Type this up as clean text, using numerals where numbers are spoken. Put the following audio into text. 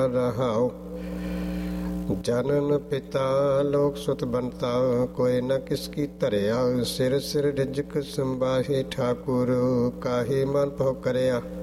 ਰਹਾਉ। ਜਨਨ ਪਿਤਾ ਲੋਕ ਸੁਤ ਬੰਤਾ, ਕੋਇ ਨ ਕਿਸ ਕੀ ਧਰਿਆ। ਸਿਰ ਸਿਰ ਰਿਜਕ ਸੰਬਾਹੀ, ਠਾਕੁਰ ਕਾਹੀ ਮਨ ਭਉ ਕਰਿਆ।